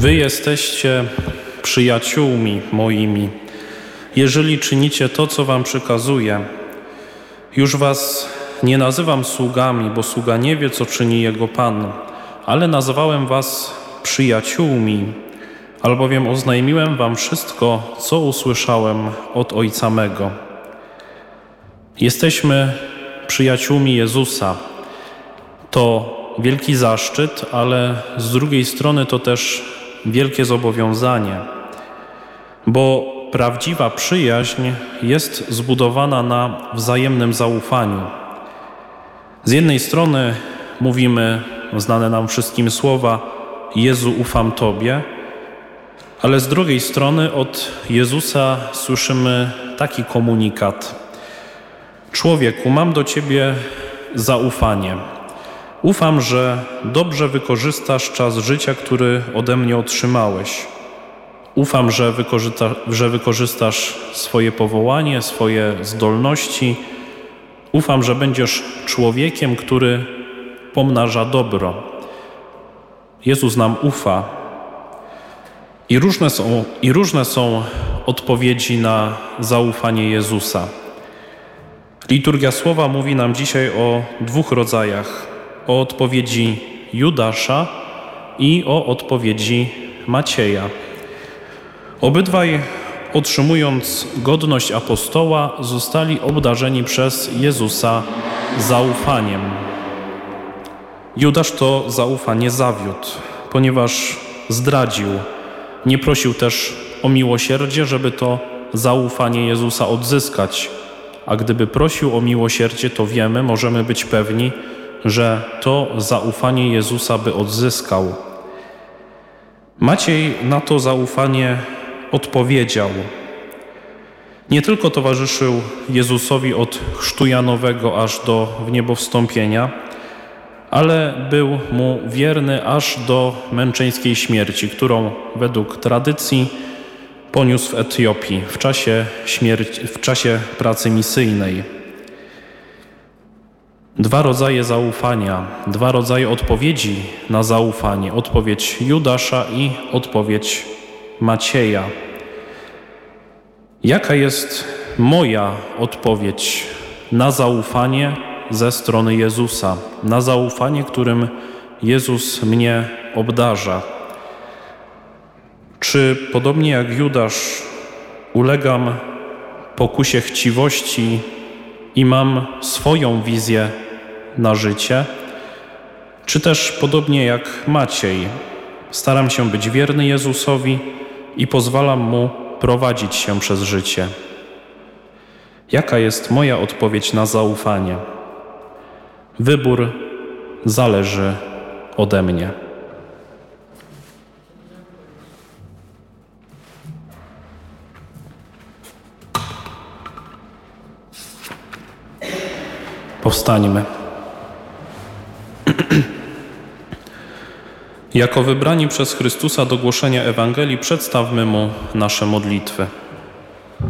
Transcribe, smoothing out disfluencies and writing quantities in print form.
Wy jesteście przyjaciółmi moimi, jeżeli czynicie to, co wam przykazuję. Już was nie nazywam sługami, bo sługa nie wie, co czyni jego Pan, ale nazwałem was przyjaciółmi, albowiem oznajmiłem wam wszystko, co usłyszałem od Ojca mego. Jesteśmy przyjaciółmi Jezusa. To wielki zaszczyt, ale z drugiej strony to też wielkie zobowiązanie, bo prawdziwa przyjaźń jest zbudowana na wzajemnym zaufaniu. Z jednej strony mówimy znane nam wszystkim słowa: Jezu, ufam Tobie, ale z drugiej strony od Jezusa słyszymy taki komunikat: człowieku, mam do Ciebie zaufanie. Ufam, że dobrze wykorzystasz czas życia, który ode mnie otrzymałeś. Ufam, że wykorzystasz swoje powołanie, swoje zdolności. Ufam, że będziesz człowiekiem, który pomnaża dobro. Jezus nam ufa. I różne są odpowiedzi na zaufanie Jezusa. Liturgia Słowa mówi nam dzisiaj o dwóch rodzajach: o odpowiedzi Judasza i o odpowiedzi Macieja. Obydwaj, otrzymując godność apostoła, zostali obdarzeni przez Jezusa zaufaniem. Judasz to zaufanie zawiódł, ponieważ zdradził. Nie prosił też o miłosierdzie, żeby to zaufanie Jezusa odzyskać. A gdyby prosił o miłosierdzie, to wiemy, możemy być pewni, że to zaufanie Jezusa by odzyskał. Maciej na to zaufanie odpowiedział. Nie tylko towarzyszył Jezusowi od chrztu Janowego aż do wniebowstąpienia, ale był mu wierny aż do męczeńskiej śmierci, którą według tradycji poniósł w Etiopii w czasie pracy misyjnej. Dwa rodzaje zaufania, dwa rodzaje odpowiedzi na zaufanie. Odpowiedź Judasza i odpowiedź Macieja. Jaka jest moja odpowiedź na zaufanie ze strony Jezusa? Na zaufanie, którym Jezus mnie obdarza. Czy podobnie jak Judasz ulegam pokusie chciwości i mam swoją wizję na życie? Czy też podobnie jak Maciej staram się być wierny Jezusowi i pozwalam Mu prowadzić się przez życie? Jaka jest moja odpowiedź na zaufanie? Wybór zależy ode mnie. Powstańmy. Jako wybrani przez Chrystusa do głoszenia Ewangelii przedstawmy Mu nasze modlitwy.